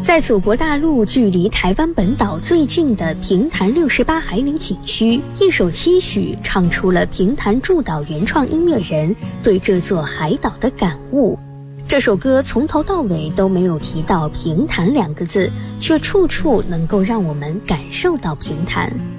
在祖国大陆距离台湾本岛最近的平潭68海里景区，一首期许唱出了平潭驻岛原创音乐人对这座海岛的感悟。这首歌从头到尾都没有提到平潭2个字，却处处能够让我们感受到平潭。